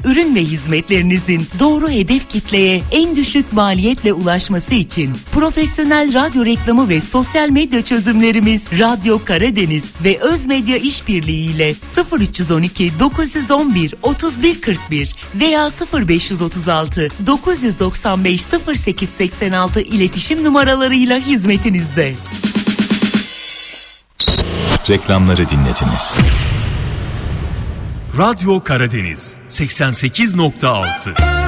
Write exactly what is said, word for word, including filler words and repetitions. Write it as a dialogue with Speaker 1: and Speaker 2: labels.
Speaker 1: Ürün ve hizmetlerinizin doğru hedef kitleye en düşük maliyetle ulaşması için profesyonel radyo reklamı ve sosyal medya çözümlerimiz Radyo Karadeniz ve Özmedya İşbirliği ile sıfır üç on iki dokuz yüz on bir otuz bir kırk bir veya sıfır beş otuz altı dokuz doksan beş sıfır sekiz seksen altı iletişim numaralarıyla hizmetinizde.
Speaker 2: Reklamları dinlediniz.
Speaker 3: Radyo Karadeniz seksen sekiz nokta altı